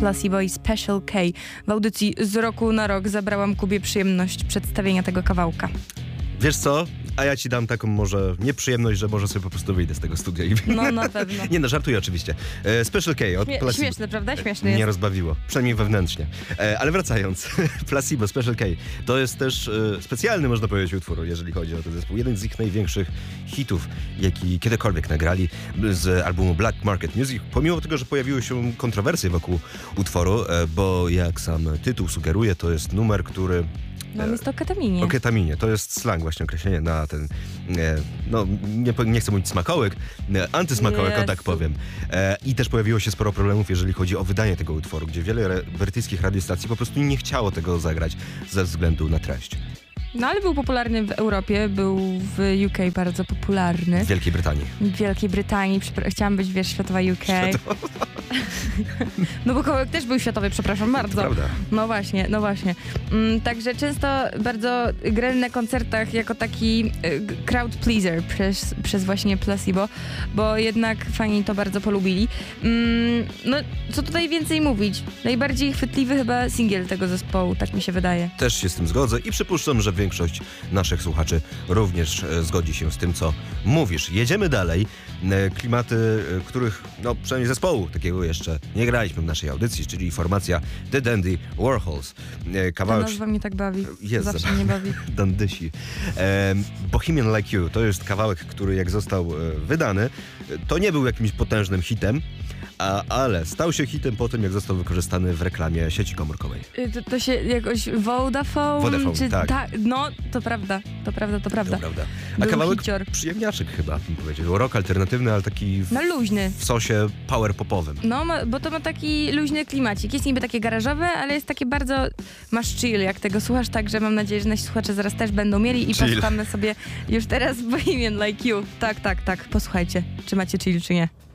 Placebo i Special K. W audycji Z roku na rok zabrałam Kubie przyjemność przedstawienia tego kawałka. Wiesz co? A ja ci dam taką może nieprzyjemność, że może sobie po prostu wyjdę z tego studia i... No na pewno. Nie no, żartuję oczywiście. Special K od Placebo. Śmieszne, prawda? Śmieszne Mnie jest. rozbawiło, przynajmniej wewnętrznie. Ale wracając, Placebo, Special K, to jest też specjalny, można powiedzieć, utwór, jeżeli chodzi o ten zespół. Jeden z ich największych hitów, jaki kiedykolwiek nagrali z albumu Black Market Music, pomimo tego, że pojawiły się kontrowersje wokół utworu, bo jak sam tytuł sugeruje, to jest numer, który... No jest o ketaminie. O ketaminie. To jest slang właśnie określenie na ten, no nie chcę mówić smakołyk, antysmakołyk, o tak powiem. I też pojawiło się sporo problemów, jeżeli chodzi o wydanie tego utworu, gdzie wiele brytyjskich radiostacji po prostu nie chciało tego zagrać ze względu na treść. No ale był popularny w Europie, był w UK bardzo popularny. W Wielkiej Brytanii. W Wielkiej Brytanii, chciałam być, wiesz, światowa UK. No bo kawałek też był światowy, przepraszam bardzo. To prawda. No właśnie. Także często bardzo grali na koncertach jako taki crowd pleaser przez właśnie Placebo, bo jednak fani to bardzo polubili. No, co tutaj więcej mówić? Najbardziej chwytliwy chyba singiel tego zespołu, tak mi się wydaje. Też się z tym zgodzę i przypuszczam, że większość naszych słuchaczy również zgodzi się z tym, co mówisz. Jedziemy dalej. Klimaty, których, no przynajmniej zespołu takiego jeszcze nie graliśmy w naszej audycji, czyli formacja The Dandy Warhols. Kawałek... Ta nazwa mnie tak bawi. Jest Zawsze mnie bawi. Dandysi. Bohemian Like You to jest kawałek, który jak został wydany, to nie był jakimś potężnym hitem, ale stał się hitem po tym, jak został wykorzystany w reklamie sieci komórkowej. To się jakoś Vodafone czy tak. No, to prawda. To prawda. A Był kawałek hicior. przyjemniaczek chyba, bym powiedział. Rock alternatywny, ale taki No luźny. w sosie power popowym. No, bo to ma taki luźny klimacik. Jest niby takie garażowe, ale jest takie bardzo... Masz chill, jak tego słuchasz, także mam nadzieję, że nasi słuchacze zaraz też będą mieli i posłuchamy sobie już teraz Bohemian Like You. Tak. Posłuchajcie, czy macie chill, czy nie.